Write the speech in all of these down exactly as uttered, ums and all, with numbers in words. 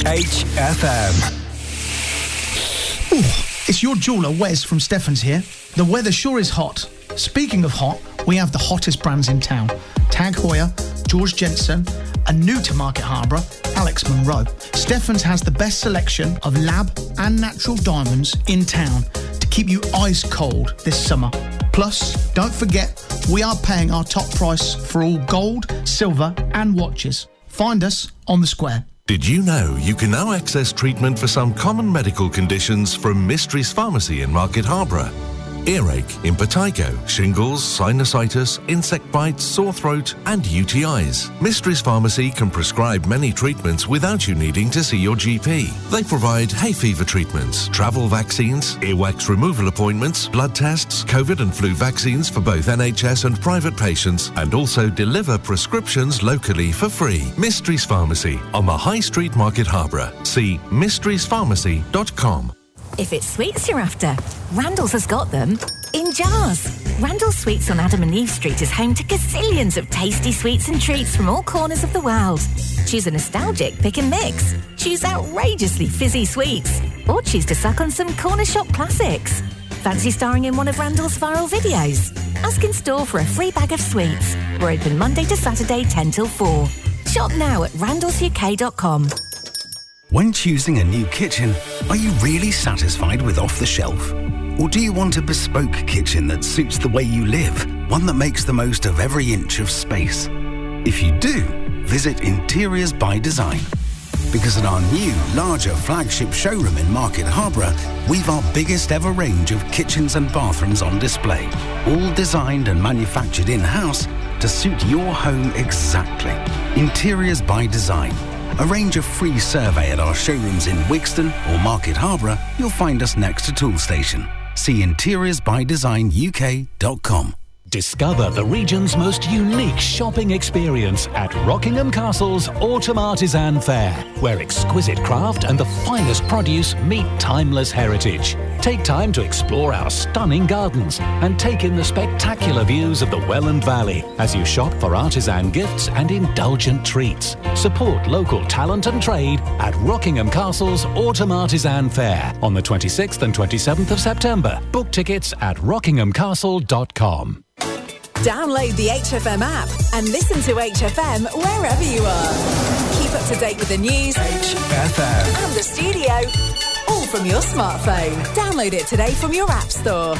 H F M. Ooh, it's your jeweller, Wes from Stefan's here. The weather sure is hot. Speaking of hot, we have the hottest brands in town. Tag Heuer, George Jensen, and new to Market Harborough, Alex Monroe. Stefan's has the best selection of lab and natural diamonds in town to keep you ice cold this summer. Plus, don't forget, we are paying our top price for all gold, silver and watches. Find us on the square. Did you know you can now access treatment for some common medical conditions from Mysteries Pharmacy in Market Harborough? Earache, impetigo, shingles, sinusitis, insect bites, sore throat and U T Is. Mysteries Pharmacy can prescribe many treatments without you needing to see your G P. They provide hay fever treatments, travel vaccines, earwax removal appointments, blood tests, COVID and flu vaccines for both N H S and private patients, and also deliver prescriptions locally for free. Mysteries Pharmacy on the High Street, Market Harborough. See mysteries pharmacy dot com. If it's sweets you're after, Randall's has got them in jars. Randall's Sweets on Adam and Eve Street is home to gazillions of tasty sweets and treats from all corners of the world. Choose a nostalgic pick and mix. Choose outrageously fizzy sweets. Or choose to suck on some corner shop classics. Fancy starring in one of Randall's viral videos? Ask in store for a free bag of sweets. We're open Monday to Saturday ten till four. Shop now at randalls u k dot com. When choosing a new kitchen, are you really satisfied with off-the-shelf? Or do you want a bespoke kitchen that suits the way you live, one that makes the most of every inch of space? If you do, visit Interiors by Design. Because at our new, larger flagship showroom in Market Harborough, we've our biggest ever range of kitchens and bathrooms on display, all designed and manufactured in-house to suit your home exactly. Interiors by Design. Arrange a free survey at our showrooms in Wixton or Market Harborough. You'll find us next to Tool Station. See interiors by design u k dot com. Discover the region's most unique shopping experience at Rockingham Castle's Autumn Artisan Fair, where exquisite craft and the finest produce meet timeless heritage. Take time to explore our stunning gardens and take in the spectacular views of the Welland Valley as you shop for artisan gifts and indulgent treats. Support local talent and trade at Rockingham Castle's Autumn Artisan Fair on the twenty-sixth and twenty-seventh of September. Book tickets at rockingham castle dot com. Download the H F M app and listen to H F M wherever you are. Keep up to date with the news, H F M, and the studio, all from your smartphone. Download it today from your app store.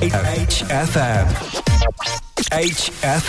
H F M. H F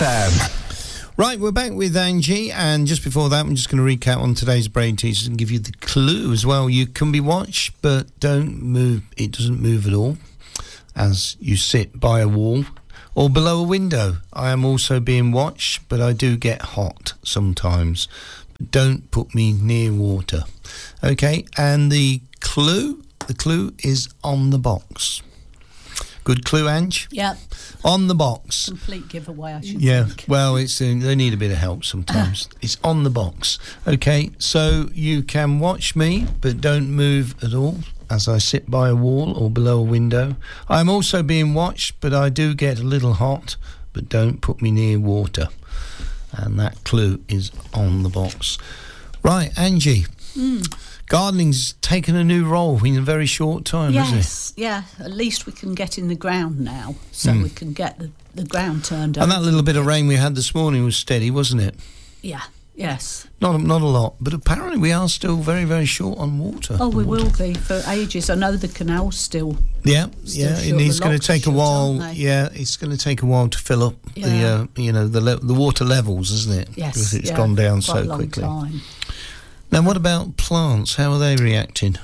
M. Right, we're back with Angie, and just before that, I'm just going to recap on today's Brain Teasers and give you the clue as well. You can be watched, but don't move. It doesn't move at all as you sit by a wall or below a window. I am also being watched, but I do get hot sometimes. But don't put me near water. Okay, and the clue, the clue is on the box. Good clue, Ange? Yep. On the box. Complete giveaway, I should yeah, think. well, it's uh, they need a bit of help sometimes. It's on the box. Okay, so you can watch me, but don't move at all as I sit by a wall or below a window. I'm also being watched, but I do get a little hot, but don't put me near water. And that clue is on the box. Right, Angie. Mm. Gardening's taken a new role in a very short time, yes, hasn't it? yeah. At least we can get in the ground now, so Mm. we can get the, the ground turned over. And that little bit of rain we had this morning was steady, wasn't it? Yeah, yes. Not not a lot, but apparently we are still very, very short on water. Oh, we water. will be for ages. I know the canal's still. Yeah, still yeah. short. It is The going to locks take a shut, while. aren't they? Yeah, it's going to take a while to fill up the, Yeah. uh, you know, the le- the water levels, isn't it? Yes, because it's yeah, gone down quite a so long quickly. time. Now, what about plants? How are they reacting?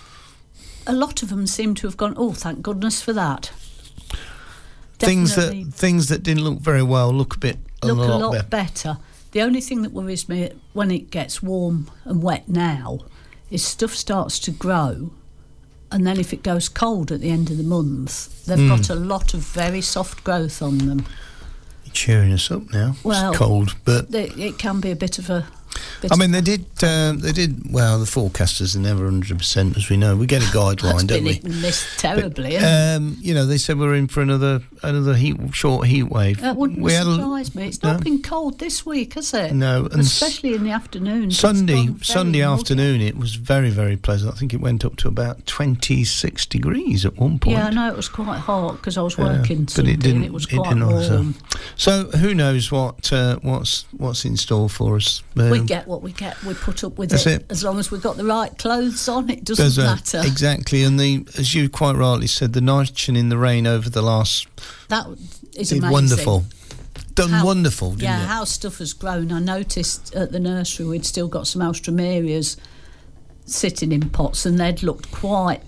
A lot of them seem to have gone, oh, thank goodness for that. Things Definitely that things that didn't look very well look a bit a look lot, a lot better. better. The only thing that worries me when it gets warm and wet now is stuff starts to grow, and then if it goes cold at the end of the month, they've Mm. got a lot of very soft growth on them. You're cheering us up now. Well, it's cold, but It, it can be a bit of a Bit I mean, they did. Uh, they did well. The forecasters are never one hundred percent, as we know. We get a guideline, don't we? It's been missed terribly. But, hasn't um, you know, they said we're in for another another heat short heat wave. it? That wouldn't we had a- surprise me. It's not no. been cold this week, has it? No, and especially in the afternoon. Sunday Sunday afternoon, it was very very pleasant. I think it went up to about twenty-six degrees at one point. Yeah, I know it was quite hot because I was Yeah, working but Sunday it didn't. and it was it quite didn't also. warm. So who knows what uh, what's what's in store for us? Um, we get what we get. We put up with That's it. it. As long as we've got the right clothes on, it doesn't There's a- matter. exactly, and the as you quite rightly said, the nitrogen in the rain over the last That is did amazing. wonderful, done How- wonderful, didn't yeah, it? how stuff has grown. I noticed at the nursery we'd still got some alströmerias sitting in pots, and they'd looked quite,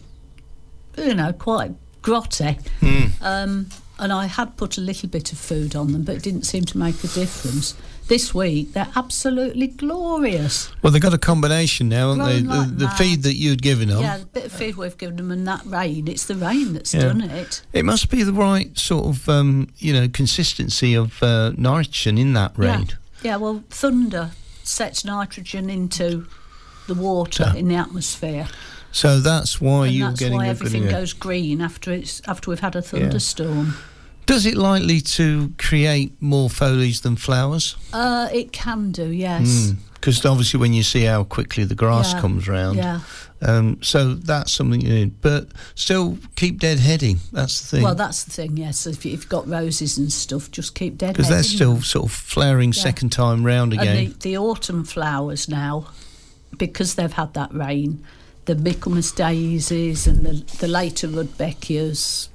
you know, quite grotty. Mm. Um, and I had put a little bit of food on them, but it didn't seem to make a difference. This week, they're absolutely glorious. Well, they've got a combination now, haven't they? Grown The, like the mad. feed that you'd given them. Yeah, the bit of feed we've given them and that rain, it's the rain that's Yeah. done it. It must be the right sort of, um, you know, consistency of uh, nitrogen in that rain. Yeah. yeah, well, thunder sets nitrogen into the water Yeah. in the atmosphere. So that's why and you're that's getting why a everything good. goes green after it's after we've had a thunderstorm. Does it likely to create more foliage than flowers? Uh, it can do, yes. Because obviously, when you see how quickly the grass Yeah. comes round, Yeah. um, so that's something you need. But still, keep deadheading. That's the thing. Well, that's the thing. Yes, if you- if you've got roses and stuff, just keep dead. Because they're still sort of flowering Yeah. second time round again. And the, the autumn flowers now, because they've had that rain, the Michaelmas daisies and the, the later rudbeckias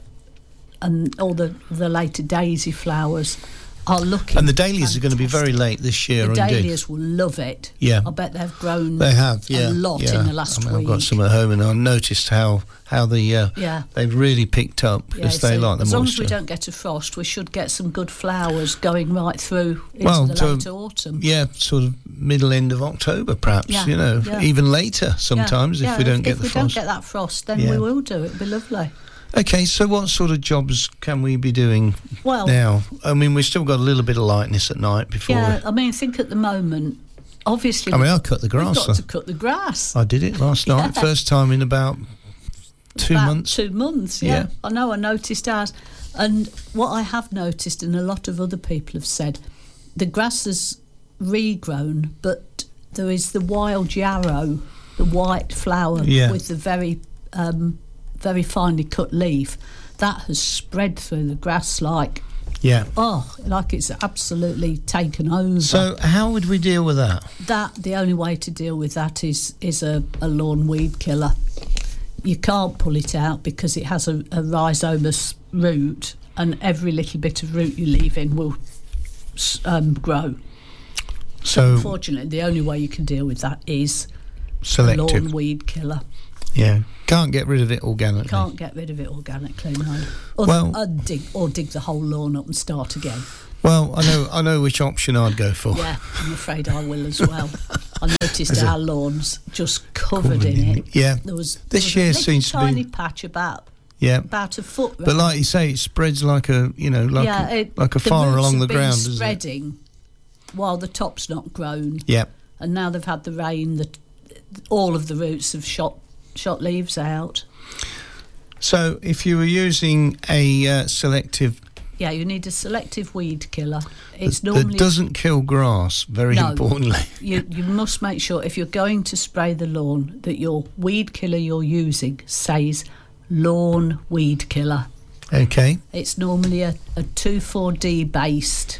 and all the, the later daisy flowers are looking. And the dahlias are going to be very late this year, The indeed. dahlias will love it. Yeah. I bet they've grown. They have, yeah, a lot yeah. in the last I mean, week. I've got some at home, and I noticed how how the uh, Yeah. they've really picked up Yeah, because they so like the as long as moisture. we don't get a frost, we should get some good flowers going right through into Well, the to- late autumn. Yeah, sort of middle end of October, perhaps. Yeah, You know, yeah. even later Yeah, sometimes yeah, if we don't if, get if the we frost. don't get that frost, then Yeah. we will do. It'd be lovely. Okay, so what sort of jobs can we be doing Well- now? I mean, we've still got a little bit of lightness at night before. Yeah, we, I mean, I think at the moment, obviously, I mean, I cut the grass. we've got to cut the grass. I did it last night, Yeah. first time in about two About months. Two months, yeah. Yeah. I know. I noticed ours, and what I have noticed, and a lot of other people have said, the grass has regrown, but there is the wild yarrow, the white flower Yeah. with the very, um, very finely cut leaf, that has spread through the grass like, Yeah. oh, like it's absolutely taken over. So how would we deal with that? that the only way to deal with that is is a, a lawn weed killer. You can't pull it out because it has a, a rhizomous root, and every little bit of root you leave in will s- um, grow. So Unfortunately, the only way you can deal with that is a selective. lawn weed killer. Yeah, can't get rid of it organically. Can't get rid of it organically, no. Or, Well- or dig or dig the whole lawn up and start again. Well, I know, I know which option I'd go for. Yeah, I'm afraid I will as well. I noticed Is it- our lawns just covered, Covered in, in it. it, yeah. There was This there was year a little seems to be- tiny patch about Yeah, about a foot. but round. like you say, it spreads like a, you know, like yeah, a, it, like a the fire roots along have the been ground, isn't it? spreading while the top's not grown. Yeah. And now they've had the rain. That all of the roots have shot shot leaves out. So if you were using a uh, selective Yeah, you need a selective weed killer. It's that normally doesn't kill grass, very No. importantly. You you must make sure if you're going to spray the lawn that your weed killer you're using says lawn weed killer. Okay. It's normally a, a two four D based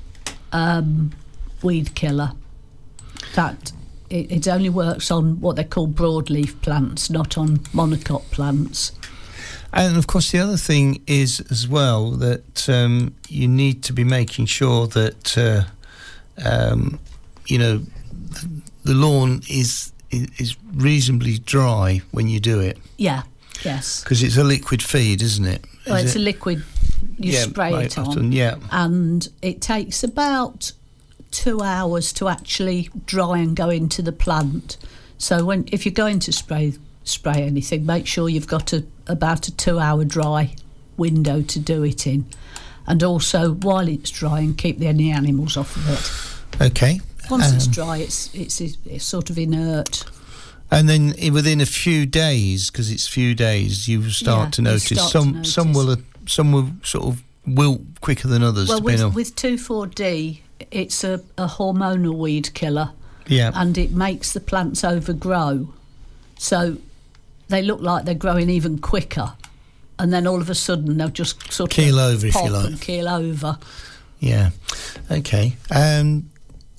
um, weed killer. That it, it only works on what they call broadleaf plants, not on monocot plants. And of course, the other thing is as well that um, you need to be making sure that uh, um, you know th- the lawn is is reasonably dry when you do it, Yeah, yes. because it's a liquid feed, isn't it? Well, Is it's it? a liquid. You Yeah, spray right, it on, often, yeah. and it takes about two hours to actually dry and go into the plant. So when if you're going to spray spray anything, make sure you've got a about a two-hour dry window to do it in, and also while it's drying, keep the, any animals off of it. Okay. Once Um, it's dry, it's, it's it's sort of inert. And then i- within a few days, because it's few days, you start Yeah, to you notice start some to some will uh, some will sort of wilt quicker than others. Well, depending with, on- with two four D, it's a, a hormonal weed killer. Yeah. And it makes the plants overgrow. So they look like they're growing even quicker. And then all of a sudden they'll just sort Keel of over, if you pop like. and keel over. Yeah. Okay. Um,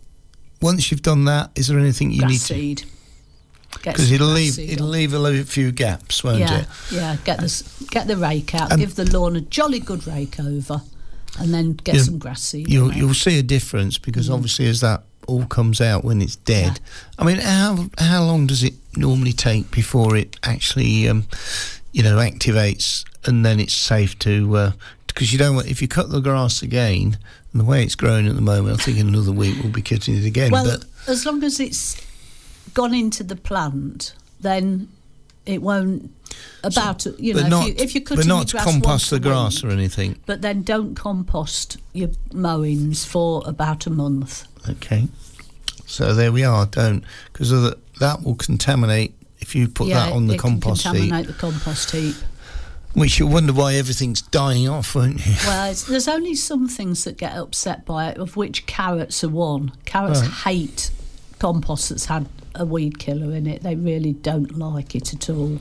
once you've done that, is there anything you Grass need to? seed. Get Because some it'll grass leave seed it'll on. leave a lo- few gaps, won't yeah, it? yeah. Get the s- get the rake out. Um, give the lawn a jolly good rake over, and then get Yeah, some grass seed. You'll on it. you'll see a difference because Mm. obviously as that all comes out when it's dead. I mean, how how long does it normally take before it actually, um, you know, activates and then it's safe to? Because you don't want, if you cut the grass again, and the way it's growing at the moment, I think in another week we'll be cutting it again. Well, but as long as it's gone into the plant, then it won't. About you know, but not, if, you, if you're but cutting not to your grass compost once the a grass week, or anything. but then don't compost your mowings for about a month. Okay, so there we are. Don't, because that will contaminate if you put yeah, that on the it compost can heap. contaminate the compost heap. Which you'll wonder why everything's dying off, won't you? Well, it's, there's only some things that get upset by it, of which carrots are one. Carrots Right. hate compost that's had a weed killer in it. They really don't like it at all.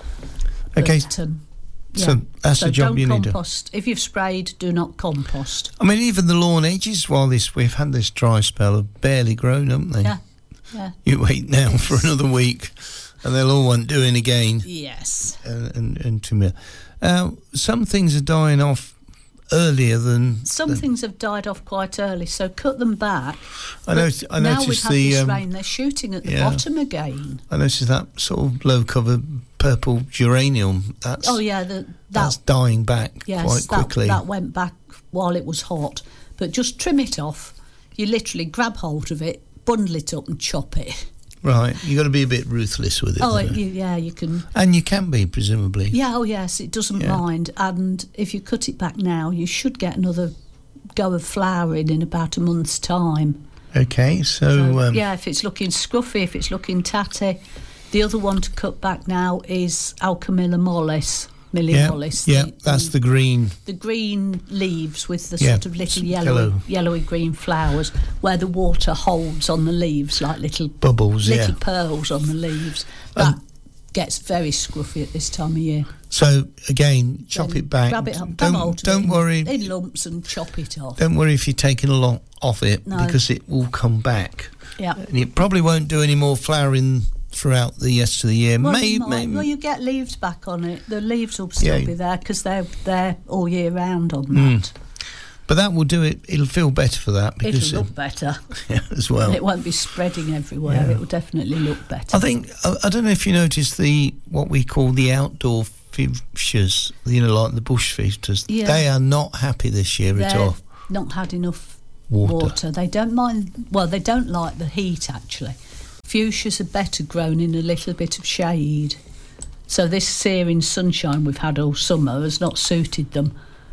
Okay. But, um, So yeah. that's so the job don't you need to- compost. If you've sprayed, do not compost. I mean, even the lawn edges, while this we've had this dry spell, have barely grown, haven't they? Yeah, yeah. You wait now for another week, and they'll all want doing again. Yes. And and, and to me, uh, some things are dying off earlier than Some than- things have died off quite early, so cut them back. I But noticed- I now noticed we've had the, this um, rain, they're shooting at the yeah. bottom again. I noticed that sort of low cover purple geranium. That's Oh yeah, the, that that's dying back yes, quite that, quickly. that went back while it was hot. But just trim it off. You literally grab hold of it, bundle it up, and chop it. Right, you got to be a bit ruthless with it. Oh, though. it, you, yeah, you can. And you can be, presumably. Yeah, oh yes, it doesn't Yeah. mind. And if you cut it back now, you should get another go of flowering in about a month's time. Okay, so, So, um, yeah, if it's looking scruffy, if it's looking tatty. The other one to cut back now is Alchemilla mollis. Millie yeah, mollis. yeah, the, that's the green. the green leaves with the Yeah, sort of little s- yellowy, yellow. yellowy green flowers where the water holds on the leaves like little Bubbles, little yeah. pearls on the leaves. Um, That gets very scruffy at this time of year. So again, chop Then it back. Grab it up, grab Don't hold of don't it in- worry. in lumps and chop it off. Don't worry if you're taking a lot off it No. because it will come back. Yeah. And it probably won't do any more flowering throughout the rest of the year. Well, May, you might- may- well, you get leaves back on it. The leaves will still Yeah. be there because they're there all year round on Mm. that. But that will do it. It'll feel better for that because It'll look better. yeah, as well. And it won't be spreading everywhere. Yeah. It will definitely look better. I think I, I don't know if you noticed the what we call the outdoor fishers. You know, like the bush feasters. Yeah. They are not happy this year at They've all. not had enough Water. water. They don't mind. Well, they don't like the heat actually. Fuchsias are better grown in a little bit of shade. So this searing sunshine we've had all summer has not suited them.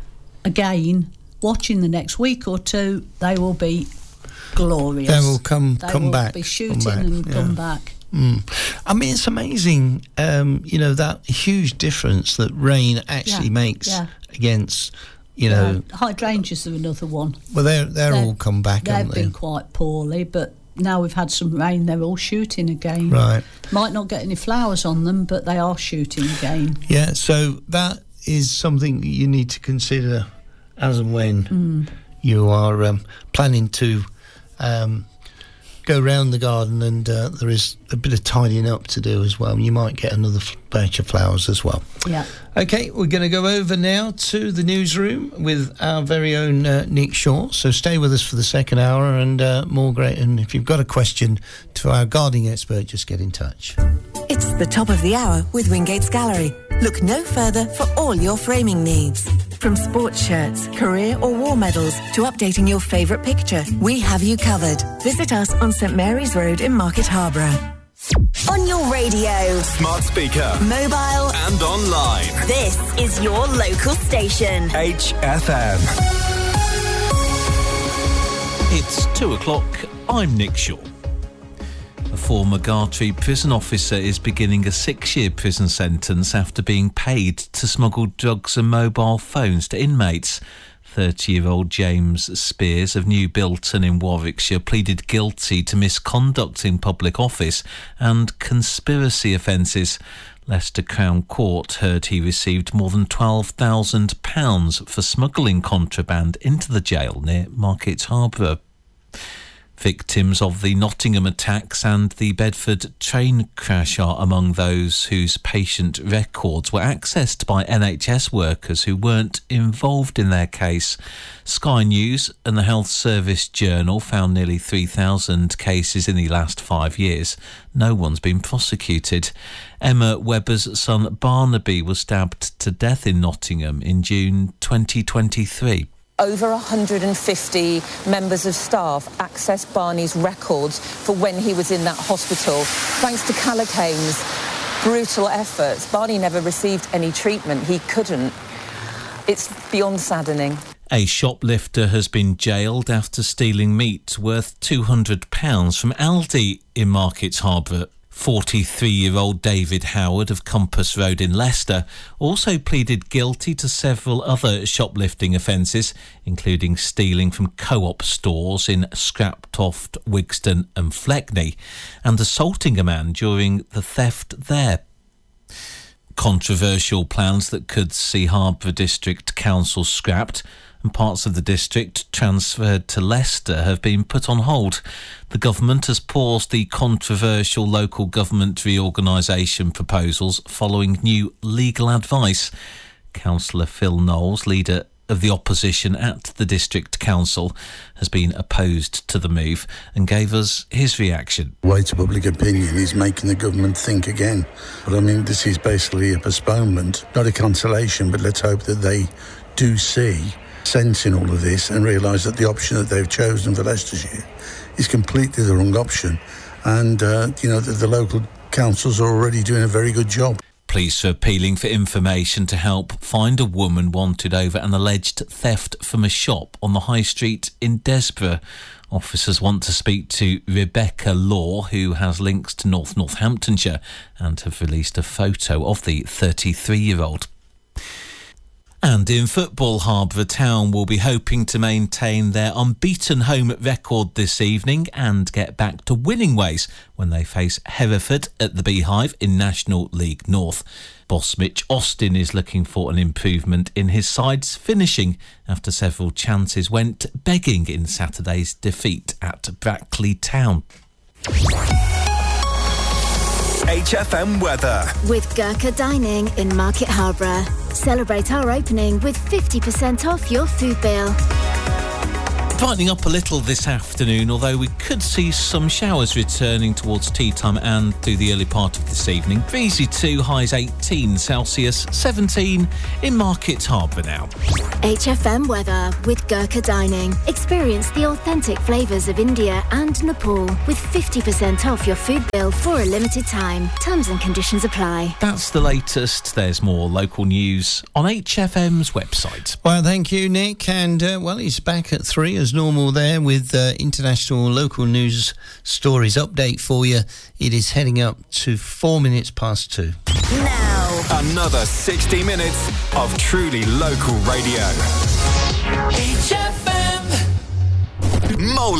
Again, watching the next week or two, they will be glorious. They will come They come will back. be come shooting back, and yeah. come back. Mm. I mean, it's amazing, um, you know, that huge difference that rain actually Yeah, makes yeah. against, you know, Uh, hydrangeas are another one. well, they're, they're They've- all come back, They've haven't they? been quite poorly, but now we've had some rain, they're all shooting again. Right. Might not get any flowers on them, but they are shooting again. Yeah, so that is something you need to consider as and when Mm. you are um, planning to um, go round the garden, and uh, there is a bit of tidying up to do as well. You might get another f- batch of flowers as well. Yeah. Okay, we're going to go over now to the newsroom with our very own uh, Nick Shaw. So stay with us for the second hour and uh, more great. And if you've got a question to our gardening expert, just get in touch. It's the top of the hour with Wingate's Gallery. Look no further for all your framing needs. From sports shirts, career or war medals to updating your favourite picture, we have you covered. Visit us on St Mary's Road in Market Harborough. On your radio, Smart speaker, mobile and online. This is your local station. H F M. It's two o'clock I'm Nick Shaw. A former Gartree prison officer is beginning a six-year prison sentence after being paid to smuggle drugs and mobile phones to inmates. thirty-year-old James Spears of New Bilton in Warwickshire pleaded guilty to misconduct in public office and conspiracy offences. Leicester Crown Court heard he received more than twelve thousand pounds for smuggling contraband into the jail near Market Harborough. Victims of the Nottingham attacks and the Bedford train crash are among those whose patient records were accessed by N H S workers who weren't involved in their case. Sky News and the Health Service Journal found nearly three thousand cases in the last five years. No one's been prosecuted. Emma Webber's son Barnaby was stabbed to death in Nottingham in June twenty twenty-three. Over one hundred fifty members of staff accessed Barney's records for when he was in that hospital. Thanks to Callaghan's brutal efforts, Barney never received any treatment. He couldn't. It's beyond saddening. A shoplifter has been jailed after stealing meat worth two hundred pounds from Aldi in Market Harborough. forty-three-year-old David Howard of Compass Road in Leicester also pleaded guilty to several other shoplifting offences, including stealing from Co-op stores in Scraptoft, Wigston and Fleckney, and assaulting a man during the theft there. Controversial plans that could see Harborough District Council scrapped and parts of the district transferred to Leicester have been put on hold. The government has paused the controversial local government reorganisation proposals following new legal advice. Councillor Phil Knowles, leader of the opposition at the District Council, has been opposed to the move and gave us his reaction. The way to public opinion is making the government think again. But I mean, this is basically a postponement, not a cancellation, but let's hope that they do see sense in all of this and realise that the option that they've chosen for Leicestershire is completely the wrong option. And, uh, you know, the, the local councils are already doing a very good job. Police are appealing for information to help find a woman wanted over an alleged theft from a shop on the High Street in Desborough. Officers want to speak to Rebecca Law, who has links to North Northamptonshire, and have released a photo of the thirty-three-year-old. And in football, Harborough Town will be hoping to maintain their unbeaten home record this evening and get back to winning ways when they face Hereford at the Beehive in National League North. Boss Mitch Austin is looking for an improvement in his side's finishing after several chances went begging in Saturday's defeat at Brackley Town. H F M weather. With Gurkha Dining in Market Harborough. Celebrate our opening with fifty percent off your food bill. Brightening up a little this afternoon, although we could see some showers returning towards tea time and through the early part of this evening. Breezy too, highs eighteen Celsius, seventeen in Market Harborough now. H F M weather with Gurkha Dining. Experience the authentic flavours of India and Nepal with fifty percent off your food bill for a limited time. Terms and conditions apply. That's the latest. There's more local news on H F M's website. Well, thank you, Nick. And, uh, well, he's back at three as normal there with uh, international local news stories update for you. It is heading up to four minutes past two. Now, another sixty minutes of truly local radio. H F M. Mole